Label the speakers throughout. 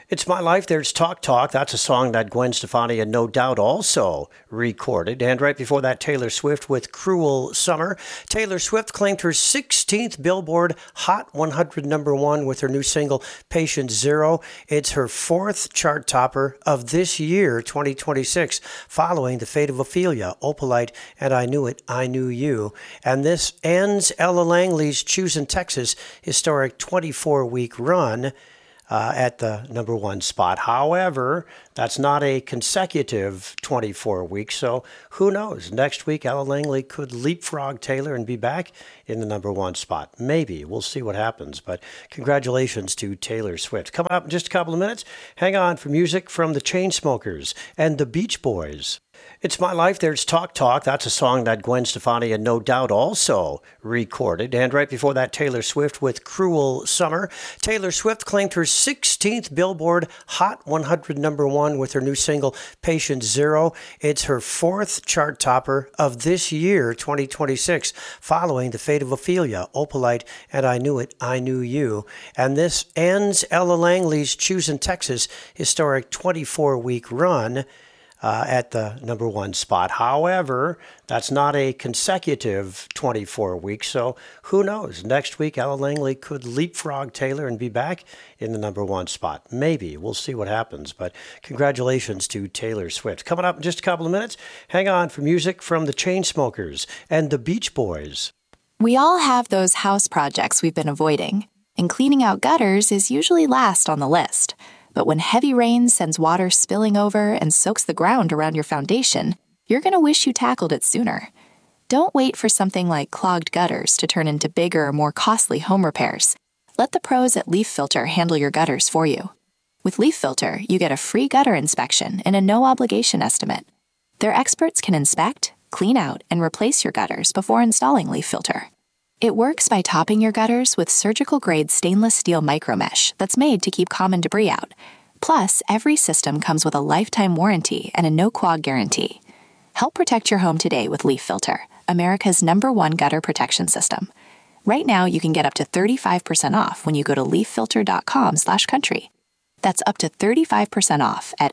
Speaker 1: It's My Life, There's Talk Talk. That's a song that Gwen Stefani and No Doubt also recorded. And right before that, Taylor Swift with Cruel Summer. Taylor Swift claimed her 16th Billboard Hot 100 #1 with her new single, Patient Zero. It's her fourth chart topper of this year, 2026, following the fate of Ophelia, Opalite, and I Knew It, I Knew You. And this ends Ella Langley's Choosing Texas historic 24-week run at the #1 spot. However, that's not a consecutive 24 weeks, so who knows? Next week, Ella Langley could leapfrog Taylor and be back in the #1 spot. Maybe. We'll see what happens, but congratulations to Taylor Swift. Coming up in just a couple of minutes, hang on for music from the Chainsmokers and the Beach Boys. It's My Life, There's Talk Talk. That's a song that Gwen Stefani and No Doubt also recorded. And right before that, Taylor Swift with Cruel Summer. Taylor Swift claimed her 16th Billboard Hot 100 #1 with her new single, Patient Zero. It's her fourth chart topper of this year, 2026, following the fate of Ophelia, Opalite, and I Knew It, I Knew You. And this ends Ella Langley's Choosing Texas historic 24-week run at the #1 spot. However, that's not a consecutive 24 weeks, so who knows? Next week, Ella Langley could leapfrog Taylor and be back in the #1 spot. Maybe. We'll see what happens, but congratulations to Taylor Swift. Coming up in just a couple of minutes, hang on for music from the Chainsmokers and the Beach Boys.
Speaker 2: We all have those house projects we've been avoiding, and cleaning out gutters is usually last on the list. But when heavy rain sends water spilling over and soaks the ground around your foundation, you're going to wish you tackled it sooner. Don't wait for something like clogged gutters to turn into bigger, more costly home repairs. Let the pros at Leaf Filter handle your gutters for you. With Leaf Filter, you get a free gutter inspection and a no-obligation estimate. Their experts can inspect, clean out, and replace your gutters before installing Leaf Filter. It works by topping your gutters with surgical-grade stainless steel micromesh that's made to keep common debris out. Plus, every system comes with a lifetime warranty and a no-quag guarantee. Help protect your home today with Leaf Filter, America's #1 gutter protection system. Right now, you can get up to 35% off when you go to leaffilter.com/country. That's up to 35% off at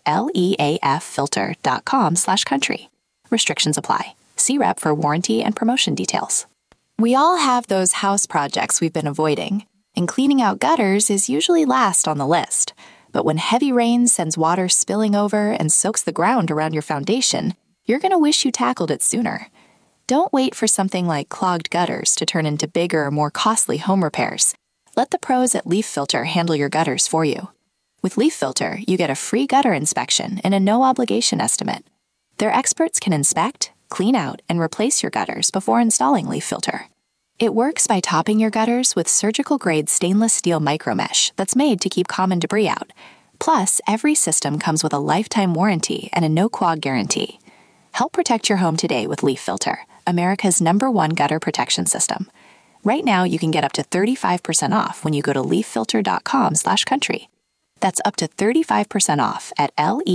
Speaker 2: leaffilter.com/country. Restrictions apply. See rep for warranty and promotion details. We all have those house projects we've been avoiding, and cleaning out gutters is usually last on the list. But when heavy rain sends water spilling over and soaks the ground around your foundation, you're going to wish you tackled it sooner. Don't wait for something like clogged gutters to turn into bigger, more costly home repairs. Let the pros at Leaf Filter handle your gutters for you. With Leaf Filter, you get a free gutter inspection and a no-obligation estimate. Their experts can inspect, clean out, and replace your gutters before installing Leaf Filter. It works by topping your gutters with surgical-grade stainless steel micromesh that's made to keep common debris out. Plus, every system comes with a lifetime warranty and a no-quag guarantee. Help protect your home today with Leaf Filter, America's #1 gutter protection system. Right now, you can get up to 35% off when you go to leaffilter.com/country. That's up to 35% off at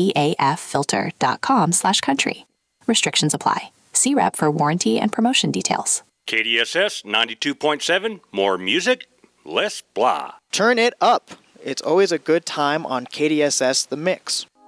Speaker 2: leaffilter.com/country. Restrictions apply. See rep for warranty and promotion details.
Speaker 3: KDSS 92.7, more music, less blah.
Speaker 4: Turn it up. It's always a good time on KDSS The Mix.